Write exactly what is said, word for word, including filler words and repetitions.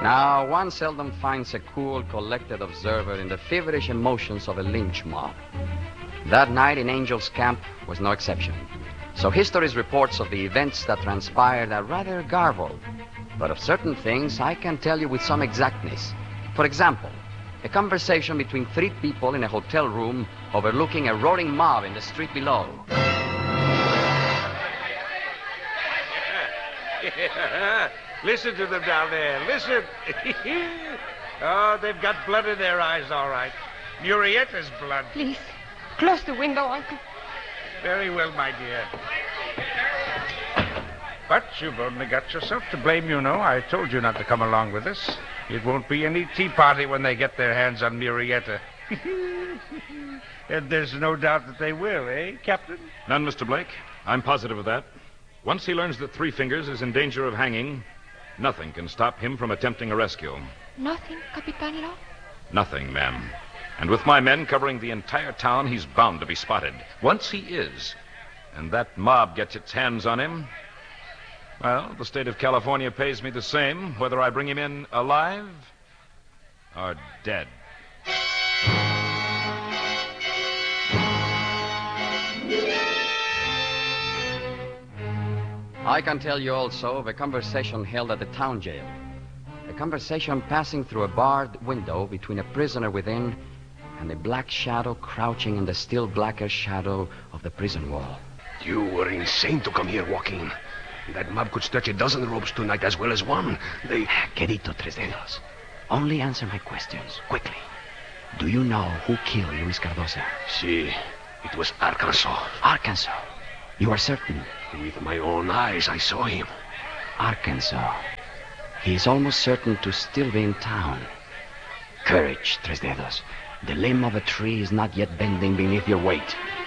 Now, one seldom finds a cool, collected observer in the feverish emotions of a lynch mob. That night in Angel's Camp was no exception. So history's reports of the events that transpired are rather garbled. But of certain things, I can tell you with some exactness. For example, a conversation between three people in a hotel room overlooking a roaring mob in the street below. Listen to them down there. Listen. Oh, they've got blood in their eyes, all right. Murrietta's blood. Please, close the window, Uncle. Very well, my dear. But you've only got yourself to blame, you know. I told you not to come along with us. It won't be any tea party when they get their hands on Murrieta. And there's no doubt that they will, eh, Captain? None, Mister Blake. I'm positive of that. Once he learns that Three Fingers is in danger of hanging, nothing can stop him from attempting a rescue. Nothing, Capitanlo? Nothing, ma'am. And with my men covering the entire town, he's bound to be spotted. Once he is, and that mob gets its hands on him, well, the state of California pays me the same, whether I bring him in alive or dead. I can tell you also of a conversation held at the town jail. A conversation passing through a barred window between a prisoner within and a black shadow crouching in the still blacker shadow of the prison wall. You were insane to come here walking. That mob could stretch a dozen ropes tonight as well as one. They... Querido Tres Dedos, only answer my questions, quickly. Do you know who killed Luis Cardoza? Si, it was Arkansas. Arkansas? You are certain? With my own eyes, I saw him. Arkansas. He is almost certain to still be in town. Courage, Tres Dedos. The limb of a tree is not yet bending beneath your weight.